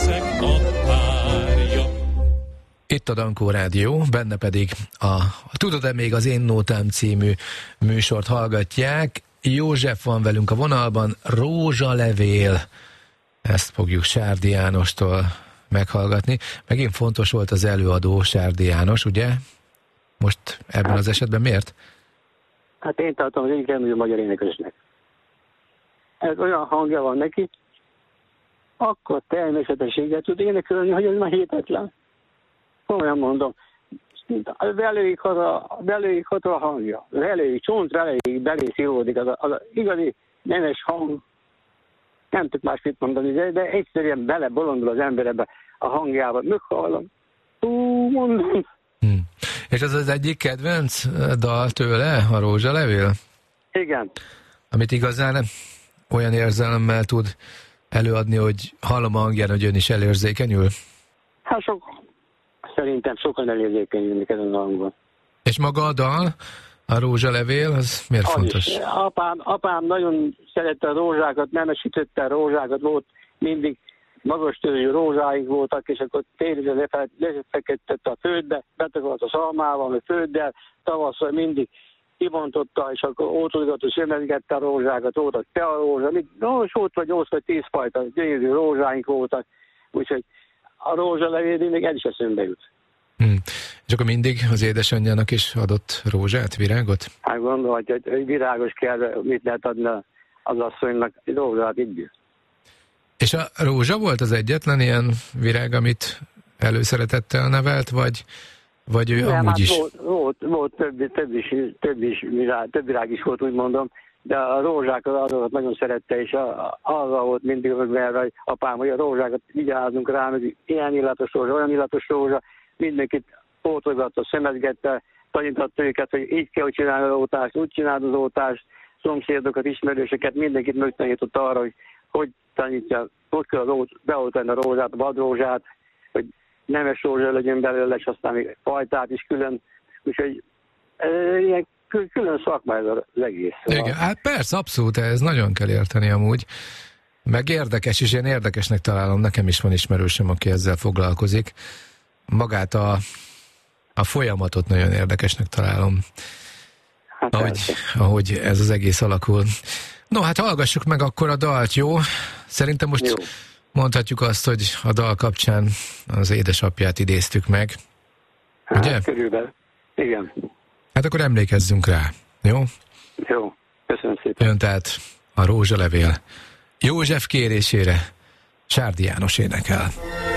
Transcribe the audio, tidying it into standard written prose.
leszek a párja. Itt a Dankó Rádió, benne pedig a Tudod-e még az Én Nótám című műsort hallgatják. József van velünk a vonalban, Rózsalevél. Ezt fogjuk Sárdi Jánostól meghallgatni. Megint fontos volt az előadó, Sárdi János, ugye? Most ebben az esetben miért? Hát én tartom az egyik legnagyobb magyar énekesnek. Ez olyan hangja van neki, akkor természetességgel tud énekelni, hogy ez már hihetetlen. Komolyan mondom. Belőjük hat a hangja. Csontra belé szíródik. Az igazi nemes hang. Nem tudok másképp mondani, de egyszerűen belebolondul az ember ebbe a hangjába. Meghallom. Mondom. És az az egyik kedvenc dal tőle, a Rózsalevél? Igen. Amit igazán olyan érzelemmel tud előadni, hogy hallom a hangján, hogy ön is elérzékenyül? Hát szerintem sokan elérzékenyülnek ezen a hangon. És maga a dal, a Rózsalevél, az miért fontos? Is. Apám nagyon szerette a rózsákat, nemesítette a rózsákat, volt mindig magas törő rózsáink voltak, és akkor térre lefeketett a földbe, betagadt a szalmával, a földdel, tavasszal mindig kibontotta, és akkor ótolgatott, szemezgette a rózsákat, volt a tearózsa, és ott vagy 8 vagy 10 fajta gyönyörű rózsáink voltak, úgyhogy a rózsalevél még el is eszembe jut. És akkor mindig az édesanyjának is adott rózsát, virágot? Hát gondolhatja, hogy virágos kell, mit lehet adni az asszonynak, rózsát így. És a rózsa volt az egyetlen ilyen virág, amit előszeretettel nevelt, vagy ő nem, amúgy hát is? Volt több virág is volt, úgy mondom, de a rózsákat azokat nagyon szerette, és arra volt mindig megverve, hogy apám, hogy a rózsákat vigyázzunk rá, hogy ilyen illatos rózsa, olyan illatos rózsa, mindenkit pótolgatta, szemezgette, tanította őket, hogy így kell, hogy csinálni az ótást, úgy csinálni az ótást, szomszédokat, ismerősöket, mindenkit megtanította arra, hogy tanítja, hogy kell beoltani a rózsát, a vadrózsát, hogy nemes rózsa legyen belőle, és aztán még fajtát is külön, úgyhogy ilyen külön szakma ez az egész. Igen, hát persze, abszolút, ez nagyon kell érteni amúgy. Meg érdekes, és én érdekesnek találom, nekem is van ismerősöm, aki ezzel foglalkozik. Magát a folyamatot nagyon érdekesnek találom, hát ahogy ez az egész alakul. No, hát hallgassuk meg akkor a dalt, jó? Szerintem most jó. Mondhatjuk azt, hogy a dal kapcsán az édesapját idéztük meg. Hát, ugye? Körülbelül. Igen. Hát akkor emlékezzünk rá, jó? Jó, köszönöm szépen. Jön tehát a Rózsalevél. József kérésére Sárdi János énekel.